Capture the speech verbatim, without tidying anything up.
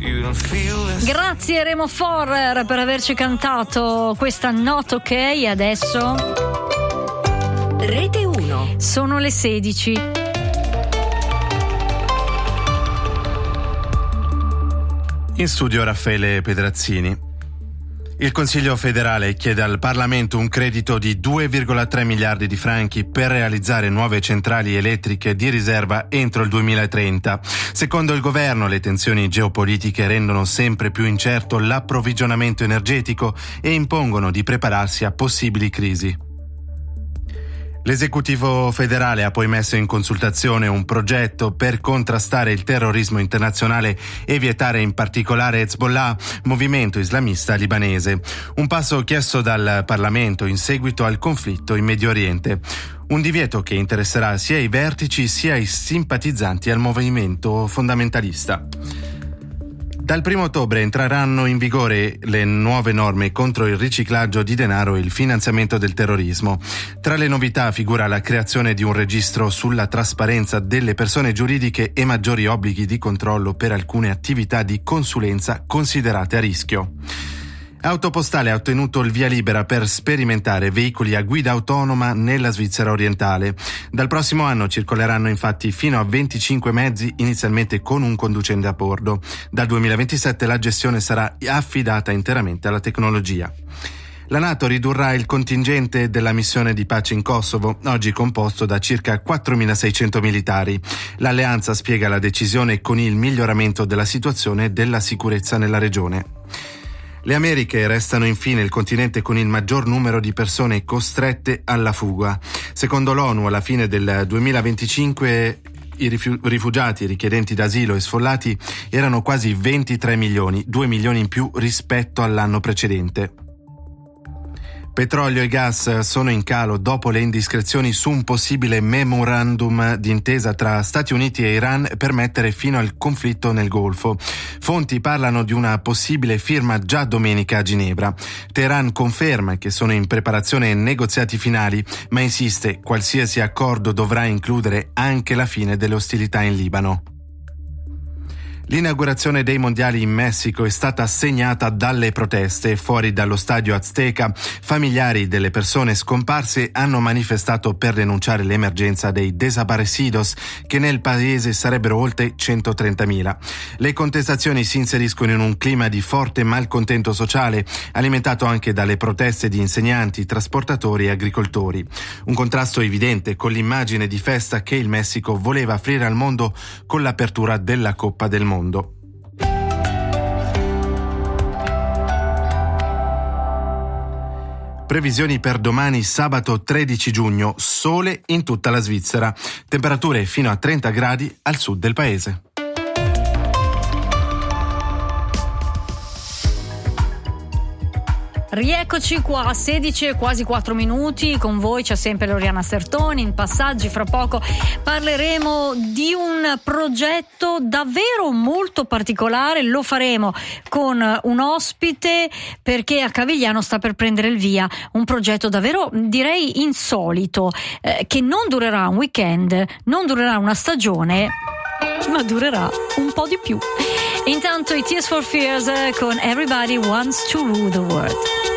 Grazie Remo Forrer per averci cantato questa Not Ok. Adesso Rete uno. Sono le sedici. In studio Raffaele Pedrazzini. Il Consiglio federale chiede al Parlamento un credito di due virgola tre miliardi di franchi per realizzare nuove centrali elettriche di riserva entro il duemilatrenta. Secondo il governo, le tensioni geopolitiche rendono sempre più incerto l'approvvigionamento energetico e impongono di prepararsi a possibili crisi. L'esecutivo federale ha poi messo in consultazione un progetto per contrastare il terrorismo internazionale e vietare in particolare Hezbollah, movimento islamista libanese. Un passo chiesto dal Parlamento in seguito al conflitto in Medio Oriente. Un divieto che interesserà sia i vertici sia i simpatizzanti al movimento fondamentalista. Dal primo ottobre entreranno in vigore le nuove norme contro il riciclaggio di denaro e il finanziamento del terrorismo. Tra le novità figura la creazione di un registro sulla trasparenza delle persone giuridiche e maggiori obblighi di controllo per alcune attività di consulenza considerate a rischio. Autopostale ha ottenuto il via libera per sperimentare veicoli a guida autonoma nella Svizzera orientale. Dal prossimo anno circoleranno infatti fino a venticinque mezzi, inizialmente con un conducente a bordo. Dal duemilaventisette la gestione sarà affidata interamente alla tecnologia. La NATO ridurrà il contingente della missione di pace in Kosovo, oggi composto da circa quattromilaseicento militari. L'alleanza spiega la decisione con il miglioramento della situazione della sicurezza nella regione. Le Americhe restano infine il continente con il maggior numero di persone costrette alla fuga. Secondo l'ONU, alla fine del duemilaventicinque i rifugiati, richiedenti d'asilo e sfollati erano quasi ventitré milioni, due milioni in più rispetto all'anno precedente. Petrolio e gas sono in calo dopo le indiscrezioni su un possibile memorandum d'intesa tra Stati Uniti e Iran per mettere fine al conflitto nel Golfo. Fonti parlano di una possibile firma già domenica a Ginevra. Teheran conferma che sono in preparazione negoziati finali, ma insiste qualsiasi accordo dovrà includere anche la fine delle ostilità in Libano. L'inaugurazione dei mondiali in Messico è stata segnata dalle proteste. Fuori dallo stadio Azteca, familiari delle persone scomparse hanno manifestato per denunciare l'emergenza dei desaparecidos, che nel paese sarebbero oltre centotrentamila. Le contestazioni si inseriscono in un clima di forte malcontento sociale, alimentato anche dalle proteste di insegnanti, trasportatori e agricoltori. Un contrasto evidente con l'immagine di festa che il Messico voleva offrire al mondo con l'apertura della Coppa del Mondo. Mondo. Previsioni per domani sabato tredici giugno, sole in tutta la Svizzera, temperature fino a trenta gradi al sud del paese. Rieccoci qua, sedici e quasi quattro minuti, con voi c'è sempre Loriana Sertoni in Passaggi. Fra poco parleremo di un progetto davvero molto particolare, lo faremo con un ospite perché a Cavigliano sta per prendere il via un progetto davvero direi insolito, eh, che non durerà un weekend, non durerà una stagione, ma durerà un po' di più. Intanto i Tears for Fears con Everybody Wants to Rule the World.